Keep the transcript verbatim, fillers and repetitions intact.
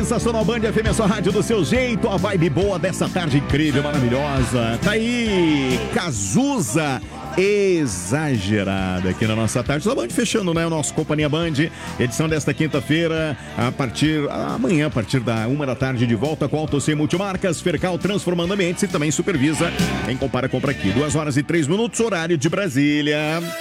Sensacional Band F M, a sua rádio do seu jeito, a vibe boa dessa tarde incrível, maravilhosa. Tá aí, Cazuza exagerada aqui na nossa tarde. Só Band fechando, né? O nosso Companhia Band, edição desta quinta-feira, a partir, amanhã, a partir da uma da tarde, de volta com Auto C Multimarcas, Fercal transformando ambientes e também supervisa. Quem compara, compra aqui. Duas horas e três minutos, horário de Brasília.